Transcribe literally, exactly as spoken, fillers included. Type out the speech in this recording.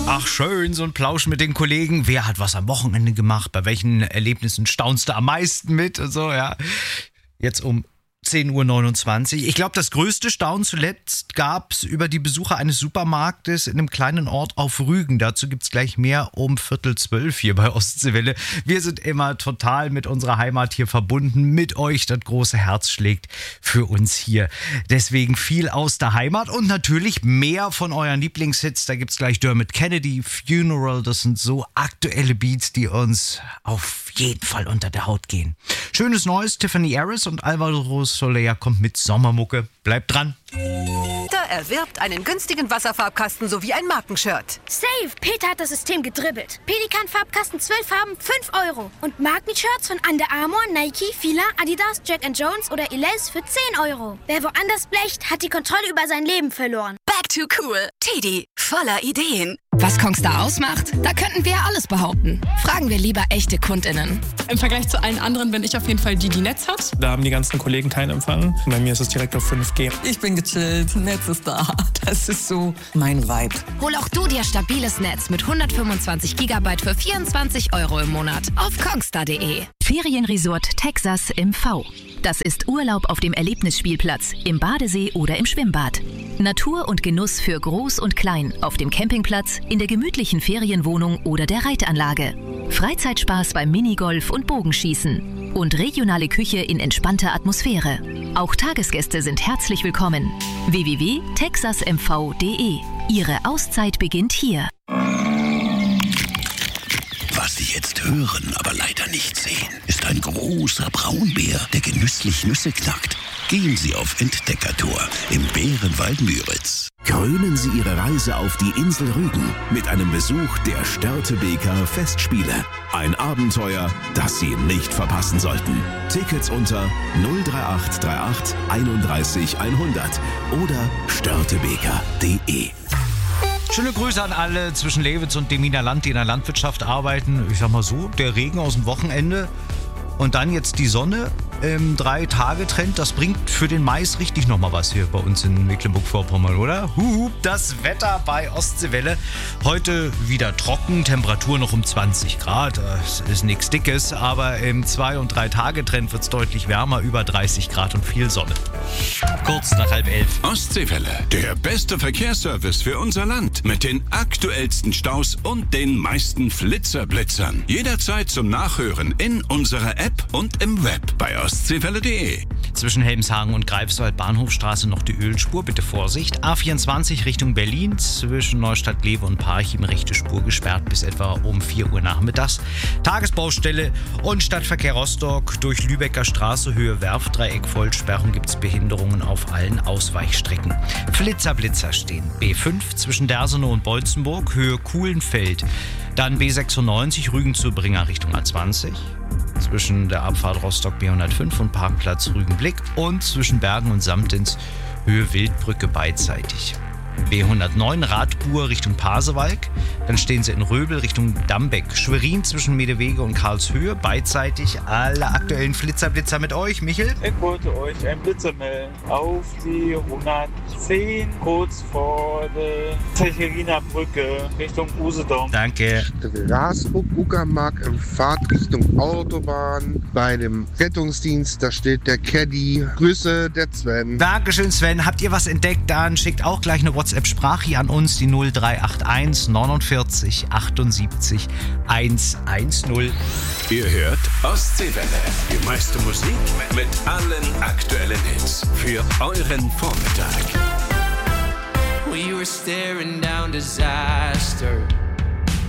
Ach schön, so ein Plausch mit den Kollegen. Wer hat was am Wochenende gemacht? Bei welchen Erlebnissen staunst du am meisten mit? Und so, ja. Jetzt um zehn Uhr neunundzwanzig. Ich glaube, das größte Staunen zuletzt gab es über die Besucher eines Supermarktes in einem kleinen Ort auf Rügen. Dazu gibt es gleich mehr um Viertel zwölf hier bei Ostseewelle. Wir sind immer total mit unserer Heimat hier verbunden, mit euch. Das große Herz schlägt für uns hier. Deswegen viel aus der Heimat und natürlich mehr von euren Lieblingshits. Da gibt es gleich Dermot Kennedy, Funeral. Das sind so aktuelle Beats, die uns auf jeden Fall unter der Haut gehen. Schönes Neues, Tiffany Harris und Alvaro Soler kommt mit Sommermucke. Bleibt dran. Da erwirbt einen günstigen Wasserfarbkasten sowie ein Markenshirt. Safe! Peter hat das System gedribbelt. Pelikan-Farbkasten zwölf Farben, fünf Euro. Und Markenshirts von Under Armour, Nike, Fila, Adidas, Jack and Jones oder Elize für zehn Euro. Wer woanders blecht, hat die Kontrolle über sein Leben verloren. Back to cool. Teddy, voller Ideen. Was Kongstar ausmacht? Da könnten wir ja alles behaupten. Fragen wir lieber echte KundInnen. Im Vergleich zu allen anderen bin ich auf jeden Fall die, die Netz hat. Da haben die ganzen Kollegen keinen Empfang. Bei mir ist es direkt auf fünf G. Ich bin gechillt, Netz ist da. Das ist so mein Vibe. Hol auch du dir stabiles Netz mit hundertfünfundzwanzig Gigabyte für vierundzwanzig Euro im Monat auf kongstar punkt de. Ferienresort Texas im V. Das ist Urlaub auf dem Erlebnisspielplatz, im Badesee oder im Schwimmbad. Natur und Genuss für Groß und Klein auf dem Campingplatz, in der gemütlichen Ferienwohnung oder der Reitanlage. Freizeitspaß beim Minigolf und Bogenschießen. Und regionale Küche in entspannter Atmosphäre. Auch Tagesgäste sind herzlich willkommen. w w w punkt texas m v punkt de. Ihre Auszeit beginnt hier. Was Sie jetzt hören, aber leider nicht sehen, ist ein großer Braunbär, der genüsslich Nüsse knackt. Gehen Sie auf Entdeckertour im Bärenwald Müritz. Krönen Sie Ihre Reise auf die Insel Rügen mit einem Besuch der Störtebeker Festspiele. Ein Abenteuer, das Sie nicht verpassen sollten. Tickets unter null drei acht drei acht einunddreißig hundert oder störtebeker punkt de. Schöne Grüße an alle zwischen Lewitz und dem Wiener Land, die in der Landwirtschaft arbeiten. Ich sag mal so, der Regen aus dem Wochenende und dann jetzt die Sonne im Drei-Tage-Trend. Das bringt für den Mais richtig nochmal was hier bei uns in Mecklenburg-Vorpommern, oder? Huhu, das Wetter bei Ostseewelle. Heute wieder trocken, Temperatur noch um zwanzig Grad. Das ist nichts Dickes, aber im Zwei- und Drei-Tage-Trend wird es deutlich wärmer, über dreißig Grad und viel Sonne. Kurz nach halb elf. Ostseewelle, der beste Verkehrsservice für unser Land. Mit den aktuellsten Staus und den meisten Flitzerblitzern. Jederzeit zum Nachhören in unserer App und im Web bei ostseewelle punkt de. Zwischen Helmshagen und Greifswald Bahnhofstraße noch die Ölspur, bitte Vorsicht. A vierundzwanzig Richtung Berlin, zwischen Neustadt-Lewe und Parchim rechte Spur gesperrt bis etwa um vier Uhr nachmittags. Tagesbaustelle und Stadtverkehr Rostock durch Lübecker Straße, Höhe Werftdreieck, Vollsperrung gibt es Behinderungen auf allen Ausweichstrecken. Flitzerblitzer stehen. B fünf zwischen Dersenow und Bolzenburg, Höhe Kuhlenfeld. Dann B sechsundneunzig Rügen zu Bringer Richtung A zwanzig. Zwischen der Abfahrt Rostock B hundertfünf und Parkplatz Rügenblick und zwischen Bergen und Samtens Höhe Wildbrücke beidseitig. B hundertneun Radbuhr Richtung Pasewalk, dann stehen sie in Röbel Richtung Dambeck, Schwerin zwischen Medewege und Karlshöhe, beidseitig alle aktuellen Flitzerblitzer mit euch. Michel? Ich wollte euch einen Blitzer melden auf die hundertzehn, kurz vor der Techeliner Brücke Richtung Usedom. Danke. Grasburg-Uckermark in Fahrt Richtung Autobahn bei dem Rettungsdienst, da steht der Caddy. Grüße, der Sven. Dankeschön, Sven. Habt ihr was entdeckt? Dann schickt auch gleich eine WhatsApp-Sprache an uns, die null drei acht eins neunundvierzig achtundsiebzig hundertzehn. Ihr hört Ostseewelle, die meiste Musik mit allen aktuellen Hits für euren Vormittag. We were staring down disaster.